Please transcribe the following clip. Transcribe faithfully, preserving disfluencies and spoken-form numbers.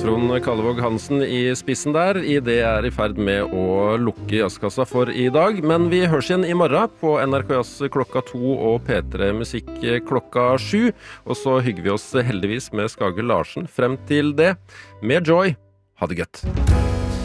Trond Kallevåg Hansen i spissen der. I det er i ferd med å lukke jazzkassa for i dag, men vi høres igjen i morgen på N R K Jazz klokka to og P tre Musikk klokka sju, og så hygger vi oss heldigvis med Skage Larsen frem til det. Med Joy, ha det gøtt!